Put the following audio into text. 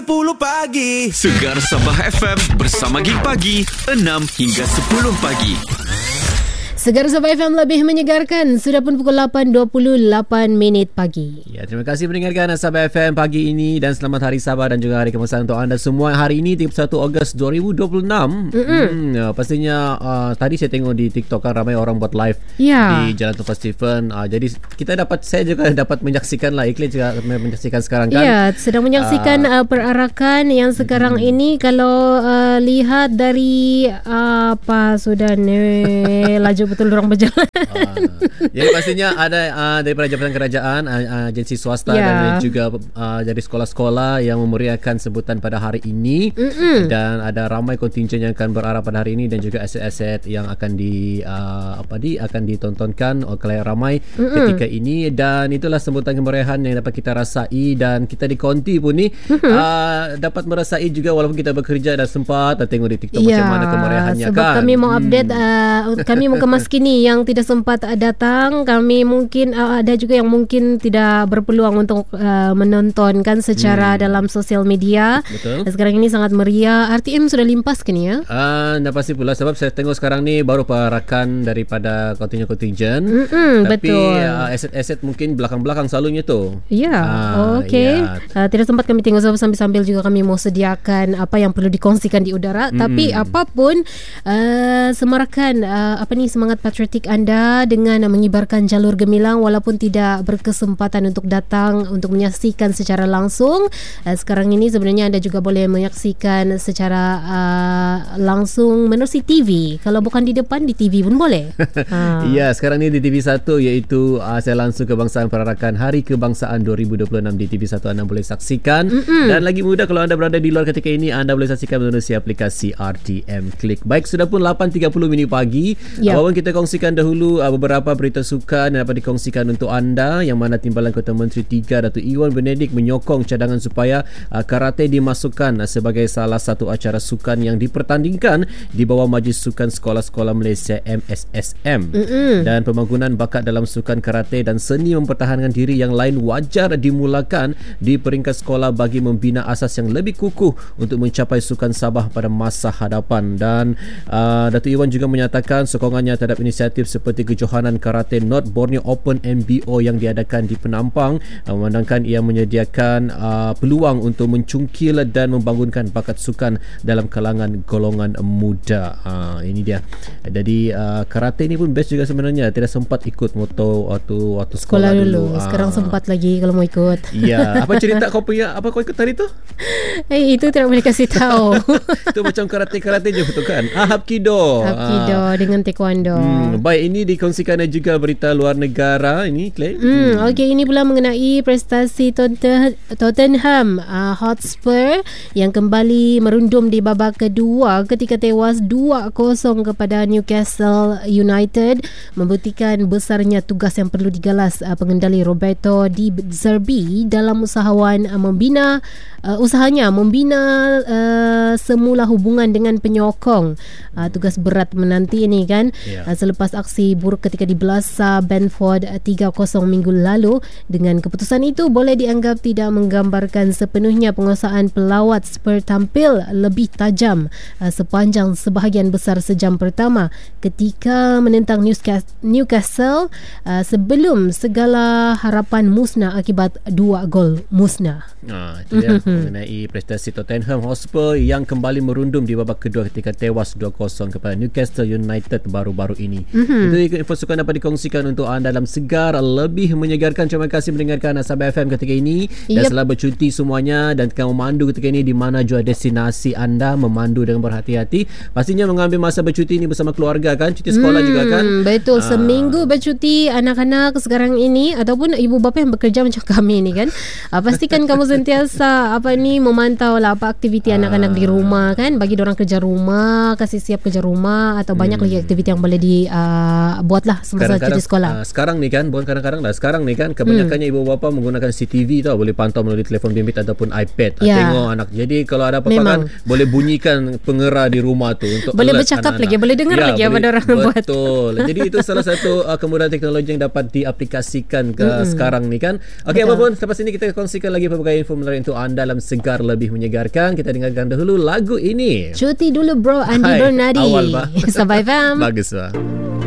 10 pagi. Segar Sabah FM bersama Gig Pagi 6 hingga 10 pagi. Segar Sabah FM lebih menyegarkan. Sudah pun pukul 8.28 pagi. Ya, terima kasih mendengarkan Sabah FM pagi ini dan selamat Hari Sabah dan juga Hari Kebangsaan untuk anda semua. Hari ini 31 Ogos 2026. Pastinya tadi saya tengok di TikTok kan ramai orang buat live di Jalan Tuan Stephen. Jadi saya juga dapat menyaksikan lah. Ikhlas juga menyaksikan sekarang kan. Ya, sedang menyaksikan perarakan yang sekarang ini. Kalau lihat dari sudah laju betul orang berjalan. Jadi pastinya ada daripada jabatan kerajaan, agensi swasta dan juga dari sekolah-sekolah yang memeriahkan sebutan pada hari ini. Dan ada ramai kontingen yang akan berarah pada hari ini dan juga aset-aset yang akan akan ditontonkan oleh ramai ketika ini. Dan itulah sebutan kemeriahan yang dapat kita rasai, dan kita di Konti pun ni dapat merasai juga walaupun kita bekerja dan sempat tengok di TikTok macam mana kemeriahannya sebab kan. Kami mau update kami mau kemas kini yang tidak sempat datang. Kami mungkin ada juga yang mungkin tidak berpeluang untuk menontonkan secara dalam sosial media. Betul. Sekarang ini sangat meriah. RTM sudah limpas kini ya. Dah pasti pula sebab saya tengok sekarang ni baru perarakan daripada kontingen. Tapi aset-aset mungkin belakang-belakang selalunya tu. Ya. Okey. Tidak sempat kami tengok sebab sambil-sambil juga kami mau sediakan apa yang perlu dikongsikan di udara. Tapi apapun semarakan semangat patriotik anda dengan mengibarkan jalur gemilang walaupun tidak berkesempatan untuk datang untuk menyaksikan secara langsung. Sekarang ini sebenarnya anda juga boleh menyaksikan secara langsung menerusi TV. Kalau bukan di depan, di TV pun boleh. Ya, sekarang ni di TV1 iaitu saya langsung kebangsaan perarakan Hari Kebangsaan 2026 di TV1 anda boleh saksikan. Dan lagi mudah kalau anda berada di luar ketika ini, anda boleh saksikan menerusi aplikasi RTM Klik. Baik, sudah pun 8.30 pagi. Walaupun kita kongsikan dahulu beberapa berita sukan yang dapat dikongsikan untuk anda, yang mana Timbalan Kota Menteri 3 Datuk Iwan Benedik menyokong cadangan supaya karate dimasukkan sebagai salah satu acara sukan yang dipertandingkan di bawah Majlis Sukan Sekolah-Sekolah Malaysia MSSM. Dan pembangunan bakat dalam sukan karate dan seni mempertahankan diri yang lain wajar dimulakan di peringkat sekolah bagi membina asas yang lebih kukuh untuk mencapai sukan Sabah pada masa hadapan. Dan Datuk Iwan juga menyatakan sokongannya terhadap inisiatif seperti kejohanan Karate North Borneo Open MBO yang diadakan di Penampang, memandangkan ia menyediakan peluang untuk mencungkil dan membangunkan bakat sukan dalam kalangan golongan muda. Ini dia. Jadi karate ni pun best juga sebenarnya. Tidak sempat ikut moto waktu sekolah dulu. Sekarang sempat lagi kalau mau ikut. Ya, apa cerita kau punya? Apa kau ikut tadi tu? Itu tidak boleh kasih tahu. Itu macam karate je betul kan? Hapkido dengan taekwondo. Baik, ini dikongsikan juga berita luar negara ini, Clay. Okey, ini pula mengenai prestasi Tottenham Hotspur yang kembali merundum di babak kedua ketika tewas 2-0 kepada Newcastle United, membuktikan besarnya tugas yang perlu digalas pengendali Roberto Di Zerbi dalam usahanya membina semula hubungan dengan penyokong. Tugas berat menanti ini kan. Selepas aksi buruk ketika dibelas Brentford 3-0 minggu lalu. Dengan keputusan itu boleh dianggap tidak menggambarkan sepenuhnya penguasaan pelawat Spurs tampil lebih tajam sepanjang sebahagian besar sejam pertama ketika menentang Newcastle sebelum segala harapan musnah akibat 2 gol musnah. Itu dia mengenai prestasi Tottenham Hotspur yang kembali merundum di babak kedua ketika tewas 2-0 kepada Newcastle United baru-baru ini. Itu info sukan dapat dikongsikan untuk anda dalam Segar lebih menyegarkan. Terima kasih mendengarkan Sabah FM ketika ini. Dan selamat bercuti semuanya, dan tengah memandu ketika ini di mana jua destinasi anda, memandu dengan berhati-hati. Pastinya mengambil masa bercuti ini bersama keluarga kan, cuti sekolah juga kan. Betul, seminggu bercuti anak-anak sekarang ini ataupun ibu bapa yang bekerja macam kami ni kan. Pastikan kamu sentiasa memantau lah apa aktiviti anak-anak di rumah kan, bagi diorang kerja rumah, kasih siap kerja rumah atau banyak lagi aktiviti yang boleh dibuatlah semasa cuti sekolah. Sekarang ni kan, bukan kadang-kadang dah, sekarang ni kan kebanyakannya ibu bapa menggunakan CCTV tau, boleh pantau melalui telefon bimbit ataupun iPad. Tengok anak. Jadi kalau ada apa-apa kan boleh bunyikan pengera di rumah tu untuk boleh bercakap anak-anak lagi, boleh dengar lagi apa orang buat. Betul. Jadi itu salah satu kemudahan teknologi yang dapat diaplikasikan ke sekarang ni kan. Okey, apapun selepas ini kita kongsikan lagi pelbagai info menarik untuk anda dalam Segar Lebih Menyegarkan. Kita dengarkan dahulu lagu ini. Cuti dulu bro, Andi Bernadi. Awal bah. Sampai fam. Bagus bah.